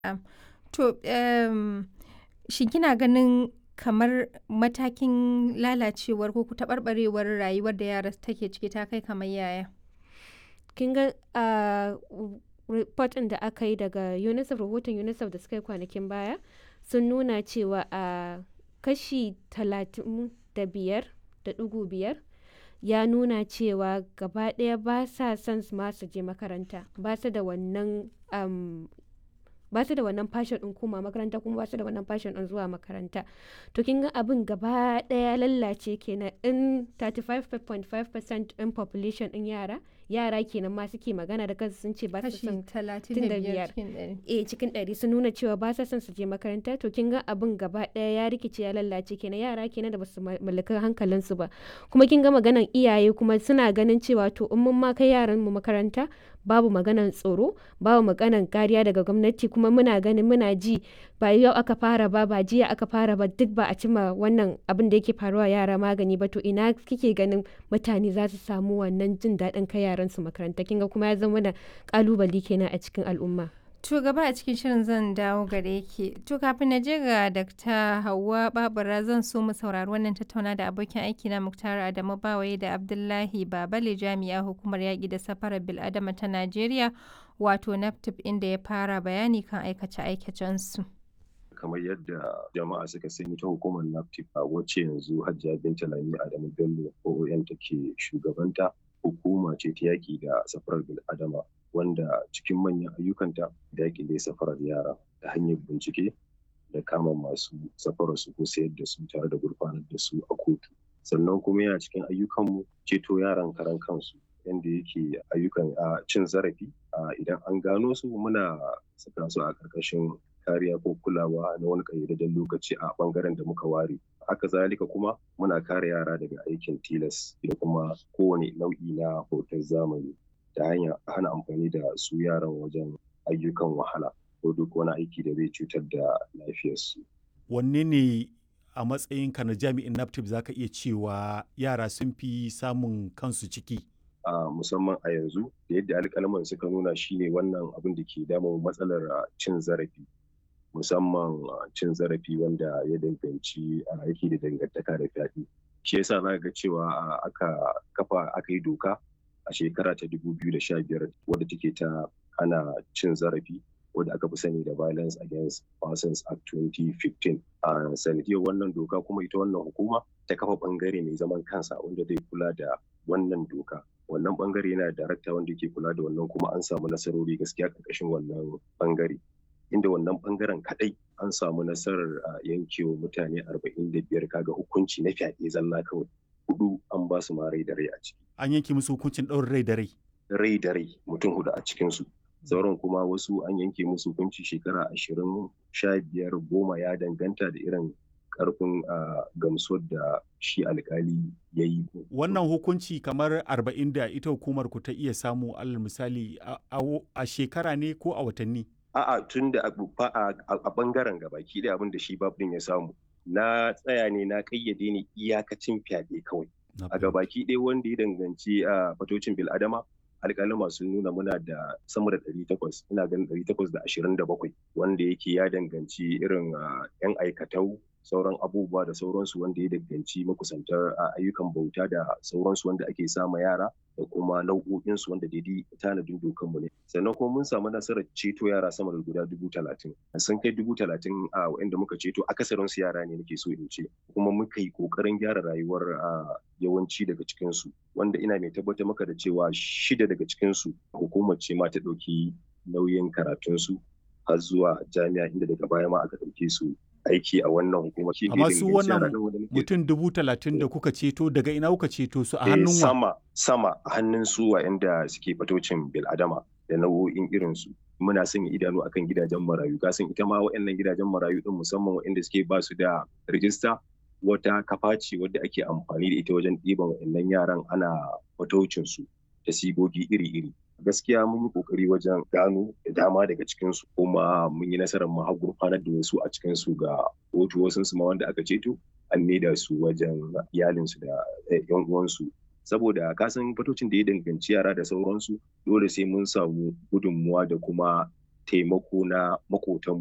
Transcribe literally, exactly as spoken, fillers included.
Am, to, em, shin kina ganin kamar matakin lalacewar ko taɓarɓarewar rayuwar da yara take ciki ta kai kamar yaya? Kin ga a report ɗin da aka yi daga UNICEF, rahoton UNICEF da suka yi kwanakin baya sun nuna cewa a kashi talatin da biyar da ɗigo biyar ya nuna cewa gaba ɗaya ba sa son ma su je makaranta, ba su da wannan um, ba su da wannan passion ɗin koma makaranta kuma ba su da wannan passion ɗin zuwa makaranta. To kin ga abin gaba ɗaya lallace kenan in thirty-five point five percent ɗin population ɗin yara yara kenan ma suke magana da kansu sun ce ba su Kashi son talatin da biyar cikin ɗari. eh cikin ɗari sun nuna cewa ba sa son su je makaranta. To kin ga abin gaba ɗaya ya rikice ya lallace kenan yara kenan da basu mallaki hankalinsu ba, kuma kin ga maganan iyaye kuma suna ganin cewa to in mun ma kai yaran mu makaranta babu maganan tsaro, babu maganan kariya daga gwamnati, kuma muna ganin muna ji ba yau aka fara ba ba jiya aka fara ba duk ba a cima wannan abin da yake faruwa yara magani ba. To ina kike ganin mutane za su samu wannan jin daɗin kai yaran su makaranta? Kin ga kuma ya zama da kalubale kenan a cikin al'umma. To gaba a cikin shirin zan dawo gare ki. To kafin na je ga Dakta Hauwa Babura zan so mu saurari wannan tattauna da abokin aiki na Muktar Adamu Bawaye da Abdullahi Babale jami'a hukumar yaƙi da safarar bil'adama ta Najeriya wato NAFTIP inda ya fara bayani kan aikace-aikacen su. Kamar yadda jama'a suka sani ta hukumar NAFTIP a wacce yanzu Hajiya Binta Lami Adamu Bello O O N take shugabanta, hukuma ce ta yaƙi da safarar bil'adama wanda cikin manyan ayyukanta da yaƙi da safarar yara ta hanyar bincike da kama masu safarar su ko sayar da su tare da gurfanar da su a kotu. Sannan kuma yana cikin ayyukanmu ceto yaran karan kansu yanda yake ayyukan a cin zarafi idan an gano su muna saka su a ƙarƙashin kariya ko kulawa na wani ƙayyadadden lokaci a ɓangaren da muka ware. Haka zalika kuma muna kare yara daga aikin tilas da kuma kowane nau'i na hoton zamani ta hanyar hana amfani da su yaran wajen ayyukan wahala ko duk wani aiki da zai cutar da lafiyarsu. Wanne ne a matsayinka na jami'in NAFTIP za ka iya cewa yara sun fi samun kansu ciki? Uh, musamman a yanzu da yadda alƙalman suka nuna shine wannan abin da ke damun matsalar uh, cin zarafi, musamman uh, cin zarafi wanda ya danganci uh, aiki da dangantaka da fyaɗe. Shi yasa za ga cewa uh, aka kafa aka yi doka a shekara ta dubu biyu da sha biyar wadda take ta hana cin zarafi wadda aka fi sani da Violence Against Persons Act twenty fifteen. A uh, sanadiyar wannan doka kuma ita wannan hukuma ta kafa bangare mai zaman kansa wanda zai kula da wannan doka. Wannan bangare yana da darakta wanda ke kula da wannan kuma an samu nasarori gaskiya ƙarƙashin wannan bangare. Inda wannan bangaren kadai an samu nasarar uh, yankewa mutane arba'in da biyar kaga hukunci na fyaɗe zalla kawai. Hudu an ba su ma rai da rai a ciki. An yanke musu hukuncin ɗaurin rai da rai? Rai da rai mutum hudu a cikinsu. Sauran kuma wasu an yanke musu hukunci shekara ashirin, sha biyar, goma ya danganta da irin karfin uh, gamsuwar da shi alkali ya yi. Wannan hukunci kamar arba'in da ita hukumar ku ta iya samu alal misali a shekara ne ko a watanni? A'a tun da a bangaren gabaki da abin da shi babin ya samu. Na tsaya ne na kayyade ne iyakacin fyaɗe kawai. A gabaki ɗaya wanda ya danganci a fatocin bil'adama alƙalama sun nuna muna da sama da ɗari takwas, ina ganin ɗari takwas da ashirin da bakwai wanda yake ya danganci irin yan aikatau sauran abubuwa da sauransu wanda ya danganci makusantar ayyukan bauta da sauransu wanda ake sama yara da kuma nau'o'insu wanda daidai tanadin dokanmu ne. Sannan kuma mun samu nasarar ceto yara sama da guda dubu talatin. Sun kai dubu talatin a wa'inda muka ceto akasarinsu yara ne nake so in ce. Kuma muka yi ƙoƙarin gyara rayuwar yawanci daga cikinsu wanda ina mai tabbatar maka da cewa shida daga cikinsu hukumar ce ma ta ɗauki nauyin karatunsu har zuwa jami'a inda daga baya ma aka ɗauke su aiki a wannan hukumar. Amma su wannan mutum dubu talatin da kuka ceto daga ina kuka ceto su a hannun wa? Sama sama a hannun su wa'anda suke fatocin bil'adama da nau'o'in irin su. Muna sanya idanu akan gidajen marayu. Kasan ita ma wa'annan gidajen marayu din musamman wa'anda suke ba su da rijista wata kafa ce wadda ake amfani da ita wajen ɗiban wa'annan yaran ana fatocin su da sigogi iri-iri. Gaskiya mun yi kokari wajen gano da dama daga cikinsu kuma mun yi nasarar mu har gurfanar da wasu a cikinsu ga kotu, wasu su ma wanda aka ceto an maida su wajen iyalinsu da yan uwansu. Saboda kasan fatocin da ya danganci yara da sauransu dole sai mun samu gudunmuwa da kuma taimako na makotanmu.